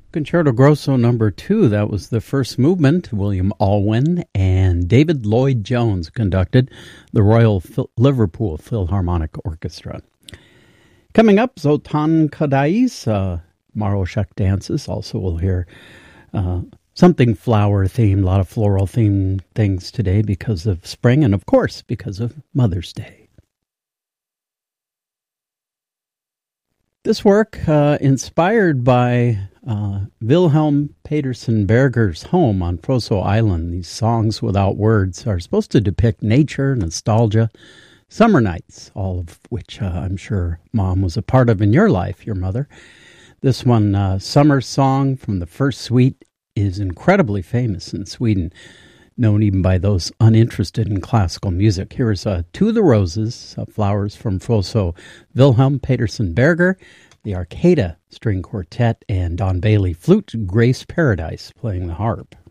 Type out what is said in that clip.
Concerto Grosso number 2, that was the first movement. William Alwyn and David Lloyd Jones conducted the Royal Liverpool Philharmonic Orchestra. Coming up, Zoltán Kodály's Maroshek dances. Also we'll hear something flower-themed, a lot of floral-themed things today because of spring and, of course, because of Mother's Day. This work, inspired by Wilhelm Petersen Berger's home on Froso Island. These songs without words are supposed to depict nature, nostalgia, summer nights, all of which I'm sure Mom was a part of in your life, your mother. This one, Summer Song from the First Suite, is incredibly famous in Sweden, known even by those uninterested in classical music. Here's To the Roses, Flowers from Froso, Wilhelm Petersen Berger, the Arcada String Quartet, and Don Bailey Flute, Grace Paradise playing the harp.